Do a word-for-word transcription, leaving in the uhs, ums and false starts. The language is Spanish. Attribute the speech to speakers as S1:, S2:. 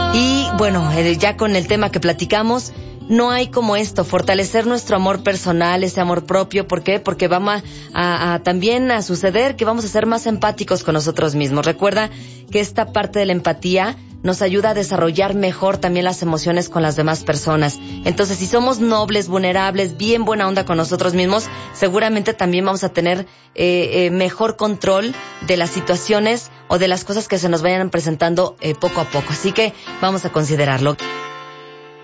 S1: Y bueno, ya con el tema que platicamos, no hay como esto, fortalecer nuestro amor personal, ese amor propio. ¿Por qué? Porque vamos a, a, a también a suceder que vamos a ser más empáticos con nosotros mismos. Recuerda que esta parte de la empatía nos ayuda a desarrollar mejor también las emociones con las demás personas. Entonces, si somos nobles, vulnerables, bien buena onda con nosotros mismos, seguramente también vamos a tener eh, eh, mejor control de las situaciones o de las cosas que se nos vayan presentando eh, poco a poco. Así que vamos a considerarlo.